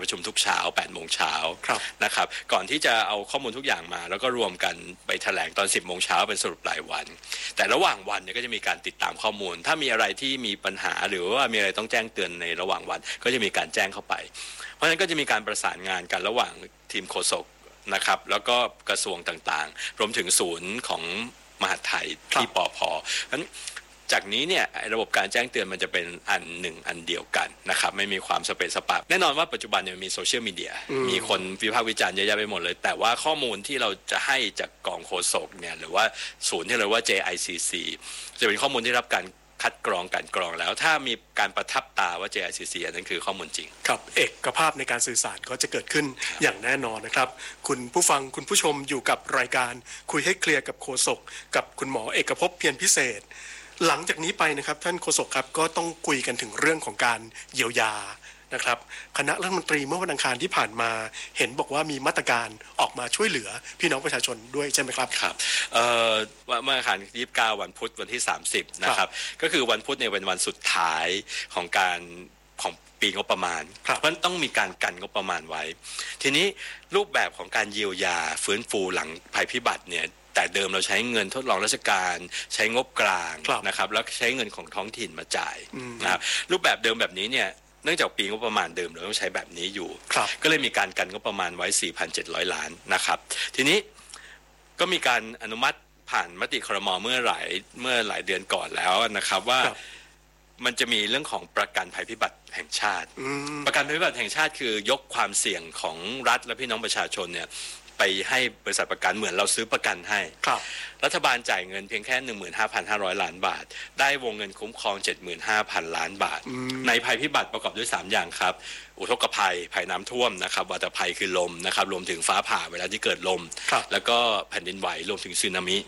ประชุมทุกเช้า 8 โมงเช้านะครับก่อนที่จะเอาข้อมูลทุกอย่างมาแล้วก็รวมกันไปแถลงตอน 10 โมงเช้าเป็นสรุปรายวันแต่ระหว่างวันเนี่ยก็จะมีการติดตามข้อมูลถ้ามีอะไรที่มีปัญหาหรือว่ามีอะไรต้องแจ้งเตือนในระหว่างวันก็จะมีการแจ้งเข้าไปเพราะฉะนั้นก็จะมีการประสานงานกันระหว่างทีมโฆษกนะครับแล้วก็กระทรวงต่างๆรวมถึงศูนย์ของมหาดไทยที่ปภ.นั้นจากนี้เนี่ยระบบการแจ้งเตือนมันจะเป็นอันหนึ่งอันเดียวกันนะครับไม่มีความสเปซสปะแน่นอนว่าปัจจุบันเนี่ยมีโซเชียลมีเดียมีคนวิพากษ์วิจารณ์เยอะแยะไปหมดเลยแต่ว่าข้อมูลที่เราจะให้จากกองโฆษกเนี่ยหรือว่าศูนย์ที่เรียกว่า JICC จะเป็นข้อมูลที่รับการคัดกรองการกรองแล้วถ้ามีการประทับตาว่า JICC อันนั้นคือข้อมูลจริงครับเอกภาพในการสื่อสารก็จะเกิดขึ้นอย่างแน่นอนนะครับคุณผู้ฟังคุณผู้ชมอยู่กับรายการคุยให้เคลียร์กับโฆษกกับคุณหมอเอกภพเพียรพิเศษหลังจากนี้ไปนะครับท่านโฆษกครับก็ต้องคุยกันถึงเรื่องของการเยียวยานะครับคณะรัฐมนตรีเมื่อวันอังคารที่ผ่านมาเห็นบอกว่ามีมาตรการออกมาช่วยเหลือพี่น้องประชาชนด้วยใช่ไหมครับครับเมื่ออังคาร29วันพุธวันที่30นะครับก็คือวันพุธเนี่ยเป็นวันสุดท้ายของการของปีงบประมาณเพราะฉะนั้นต้องมีการกันงบประมาณไว้ทีนี้รูปแบบของการเยียวยาฟื้นฟูหลังภัยพิบัติเนี่ยแต่เดิมเราใช้เงินทดลองราชการใช้งบกลางนะครับแล้วใช้เงินของท้องถิ่นมาจ่ายนะครับรูปแบบเดิมแบบนี้เนี่ยเนื่องจากปีงบประมาณเดิมเราต้องใช้แบบนี้อยู่ก็เลยมีการกันงบประมาณไว้ 4,700 ล้านนะครับทีนี้ก็มีการอนุมัติผ่านมติครม.เมื่อหลายเดือนก่อนแล้วนะครับว่ามันจะมีเรื่องของประกันภัยพิบัติแห่งชาติประกันภัยพิบัติแห่งชาติคือยกความเสี่ยงของรัฐและพี่น้องประชาชนเนี่ยไปให้บริษัทประกันเหมือนเราซื้อประกันให้รัฐบาลจ่ายเงินเพียงแค่ 15,500 ล้านบาทได้วงเงินคุ้มครอง 75,000 ล้านบาทในภัยพิบัติประกอบด้วย3อย่างครับอุทกภัยภัยน้ำท่วมนะครับวัฏภัยคือลมนะครับรวมถึงฟ้าผ่าเวลาที่เกิดลมแล้วก็แผ่นดินไหวรวมถึงสึนามิ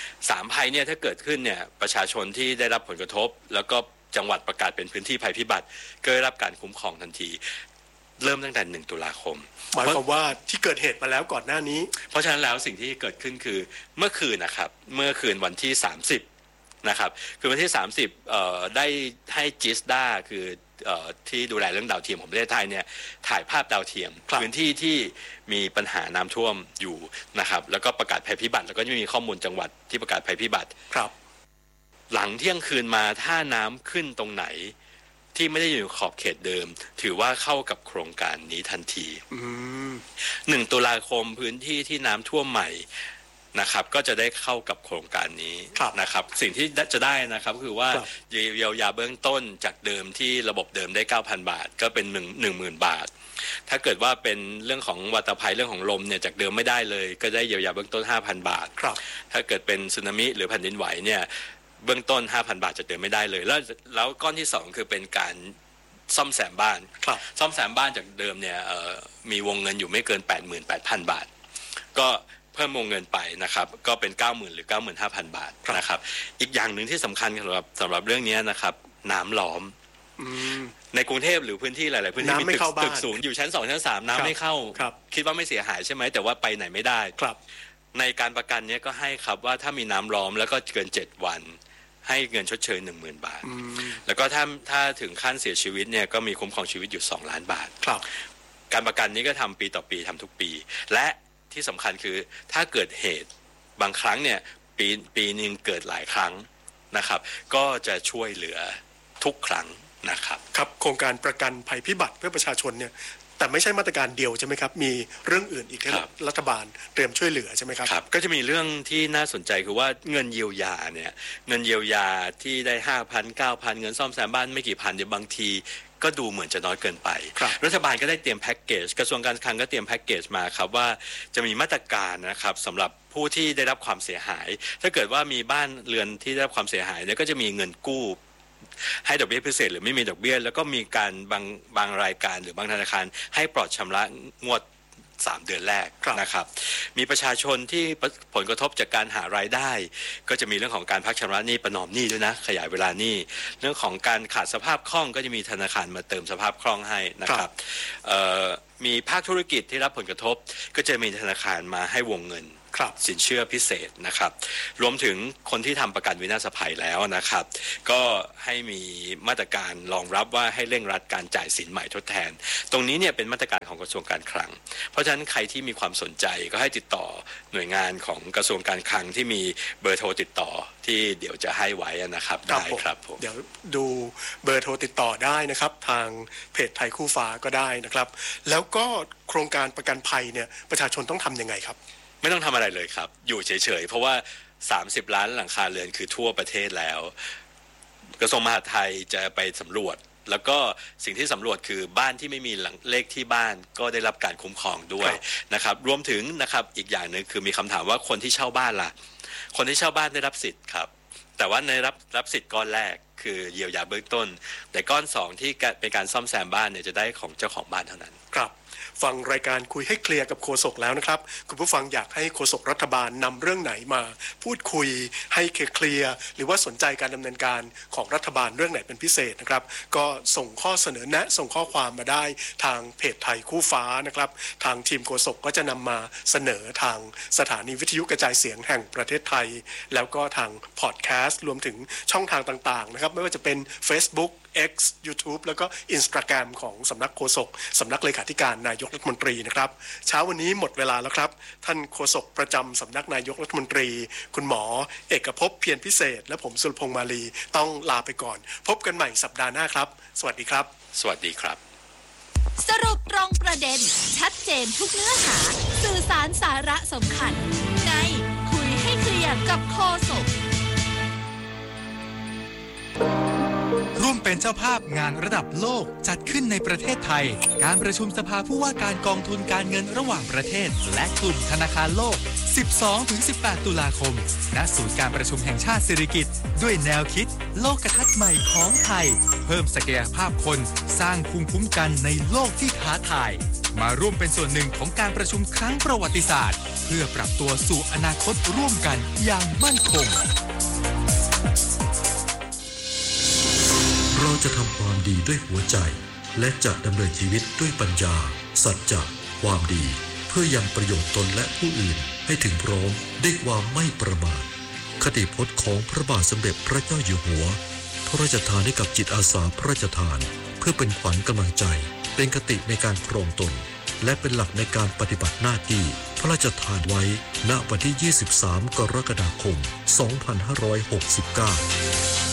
3ภัยเนี่ยถ้าเกิดขึ้นเนี่ยประชาชนที่ได้รับผลกระทบแล้วก็จังหวัดประกาศเป็นพื้นที่ภัยพิบัติก็ได้รับการคุ้มครองทันทีเริ่มตั้งแต่1 ตุลาคมหมายความว่าที่เกิดเหตุมาแล้วก่อนหน้านี้เพราะฉะนั้นแล้วสิ่งที่เกิดขึ้นคือเมื่อคืนนะครับเมื่อคืนวันที่30นะครับคือวันที่30ได้ให้จิสด้าคือที่ดูแลเรื่องดาวเทียมของประเทศไทยเนี่ยถ่ายภาพดาวเทียมพื้นที่ที่มีปัญหาน้ำท่วมอยู่นะครับแล้วก็ประกาศภัยพิบัติแล้วก็จะมีข้อมูลจังหวัดที่ประกาศภัยพิบัติครับหลังเที่ยงคืนมาถ้าน้ำขึ้นตรงไหนที่ไม่ได้อยู่ขอบเขตเดิมถือว่าเข้ากับโครงการนี้ทันที1 ตุลาคมพื้นที่ที่น้ำท่วมใหม่นะครับก็จะได้เข้ากับโครงการนี้นะครับสิ่งที่จะได้นะครับคือว่าเยียวยาเบื้องต้นจากเดิมที่ระบบเดิมได้ 9,000 บาทก็เป็น 10,000 บาทถ้าเกิดว่าเป็นเรื่องของวัฏภัยเรื่องของลมเนี่ยจากเดิมไม่ได้เลยก็ได้เยียวยาเบื้องต้น 5,000 บาทถ้าเกิดเป็นสึนามิหรือแผ่นดินไหวเนี่ยเบื้องต้น 5,000 บาทจะเดิมไม่ได้เลยแล้วก้อนที่2คือเป็นการซ่อมแซมบ้านซ่อมแซมบ้านจากเดิมเนี่ยมีวงเงินอยู่ไม่เกิน 88,000 บาทก็เพิ่มวงเงินไปนะครับก็เป็น 90,000 หรือ 95,000 บาทนะครับอีกอย่างหนึ่งที่สำคัญสำหรับเรื่องนี้นะครับน้ำล้อมในกรุงเทพหรือพื้นที่หลายๆพื้นที่มีตึกสูงอยู่ชั้น2ชั้น3น้ำไม่เข้าคิดว่าไม่เสียหายใช่ไหมแต่ว่าไปไหนไม่ได้ในการประกันนี้ก็ให้ครับว่าถ้ามีน้ำล้อมแล้วก็เกิน7 วันให้เงินชดเชย 10,000 บาทแล้วก็ถ้าถึงขั้นเสียชีวิตเนี่ยก็มีคุ้มครองชีวิตอยู่2 ล้านบาทการประกันนี้ก็ทำปีต่อปีทำทุกปีและที่สำคัญคือถ้าเกิดเหตุบางครั้งเนี่ยปีนึงเกิดหลายครั้งนะครับก็จะช่วยเหลือทุกครั้งนะครับครับโครงการประกันภัยพิบัติเพื่อประชาชนเนี่ยแต่ไม่ใช่มาตรการเดียวใช่ไหมครับมีเรื่องอื่นอีกที่รัฐบาลเตรียมช่วยเหลือใช่ไหมครับก็จะมีเรื่องที่น่าสนใจคือว่าเงินเยียวยาเนี่ยเงินเยียวยาที่ได้ 5,000 9,000 เงินซ่อมแซมบ้านไม่กี่พันเดี๋ยวบางทีก็ดูเหมือนจะน้อยเกินไปรัฐบาลก็ได้เตรียมแพ็กเกจกระทรวงการคลังก็เตรียมแพ็กเกจมาครับว่าจะมีมาตรการนะครับสำหรับผู้ที่ได้รับความเสียหายถ้าเกิดว่ามีบ้านเรือนที่ได้รับความเสียหายเนี่ยก็จะมีเงินกู้ให้ดอกเบี้ยพิเศษหรือไม่มีดอกเบี้ยแล้วก็มีการบางรายการหรือบางธนาคารให้ปลอดชำระงวด3 เดือนแรกนะครับมีประชาชนที่ผลกระทบจากการหารายได้ก็จะมีเรื่องของการพักชำระหนี้ประนอมหนี้ด้วยนะขยายเวลาหนี้เรื่องของการขาดสภาพคล่องก็จะมีธนาคารมาเติมสภาพคล่องให้นะครับมีภาคธุรกิจที่รับผลกระทบก็จะมีธนาคารมาให้วงเงินสินเชื่อพิเศษนะครับรวมถึงคนที่ทำประกันวินาศภัยแล้วนะครับก็ให้มีมาตรการรองรับว่าให้เร่งรัดการจ่ายสินใหม่ทดแทนตรงนี้เนี่ยเป็นมาตรการของกระทรวงการคลังเพราะฉะนั้นใครที่มีความสนใจก็ให้ติดต่อหน่วยงานของกระทรวงการคลังที่มีเบอร์โทรติดต่อที่เดี๋ยวจะให้ไว้นะครับได้ครับผมเดี๋ยวดูเบอร์โทรติดต่อได้นะครับทางเพจไทยคู่ฟ้าก็ได้นะครับแล้วก็โครงการประกันภัยเนี่ยประชาชนต้องทำยังไงครับไม่ต้องทำอะไรเลยครับอยู่เฉยๆเพราะว่า30 ล้านหลังคาเรือนคือทั่วประเทศแล้วกระทรวงมหาดไทยจะไปสำรวจแล้วก็สิ่งที่สำรวจคือบ้านที่ไม่มีเลขที่บ้านก็ได้รับการคุ้มครองด้วยนะครับรวมถึงนะครับอีกอย่างหนึ่งคือมีคำถามว่าคนที่เช่าบ้านล่ะคนที่เช่าบ้านได้รับสิทธิ์ครับแต่ว่าในรับสิทธิ์ก้อนแรกคือเยียวยาเบื้องต้นแต่ก้อน2ที่เป็นการซ่อมแซมบ้านเนี่ยจะได้ของเจ้าของบ้านเท่านั้นครับฟังรายการคุยให้เคลียร์กับโฆษกแล้วนะครับคุณผู้ฟังอยากให้โฆษกรัฐบาลนำเรื่องไหนมาพูดคุยให้เคลียร์หรือว่าสนใจการดำเนินการของรัฐบาลเรื่องไหนเป็นพิเศษนะครับก็ส่งข้อเสนอแนะส่งข้อความมาได้ทางเพจไทยคู่ฟ้านะครับทางทีมโฆษกก็จะนำมาเสนอทางสถานีวิทยุกระจายเสียงแห่งประเทศไทยแล้วก็ทางพอดแคสต์รวมถึงช่องทางต่างๆนะครับไม่ว่าจะเป็น Facebook X YouTube แล้วก็ Instagram ของสำนักโฆษกสำนักเลขาธิการนายกรัฐมนตรีนะครับเช้าวันนี้หมดเวลาแล้วครับท่านโฆษกประจำสำนักนายกรัฐมนตรีคุณหมอเอกภพเพียรพิเศษและผมสุรพงษ์มาลีต้องลาไปก่อนพบกันใหม่สัปดาห์หน้าครับสวัสดีครับสวัสดีครับสรุปตรงประเด็นชัดเจนทุกเนื้อหาสื่อสารสาระสำคัญในคุยให้เคลียร์กับโฆษกร่วมเป็นเจ้าภาพงานระดับโลกจัดขึ้นในประเทศไทยการประชุมสภาผู้ว่าการกองทุนการเงินระหว่างประเทศและกลุ่มธนาคารโลก 12-18 ตุลาคมณศูนย์การประชุมแห่งชาติสิริกิติ์ด้วยแนวคิดโลกทัศน์ใหม่ของไทยเพิ่มศักยภาพคนสร้างภูมิคุ้มกันในโลกที่ท้าทายมาร่วมเป็นส่วนหนึ่งของการประชุมครั้งประวัติศาสตร์เพื่อปรับตัวสู่อนาคตร่วมกันอย่างมั่นคงเราจะทำความดีด้วยหัวใจและจะดำเนินชีวิตด้วยปัญญาสัจจะความดีเพื่อยังประโยชน์ตนและผู้อื่นให้ถึงพร้อมด้วยความไม่ประมาทคติพจน์ของพระบาทสมเด็จพระเจ้าอยู่หัวพระราชทานให้กับจิตอาสาพระราชทานเพื่อเป็นขวัญกำลังใจเป็นคติในการครองตนและเป็นหลักในการปฏิบัติหน้าที่พระราชทานไว้ณวันที่ 23 กรกฎาคม 2569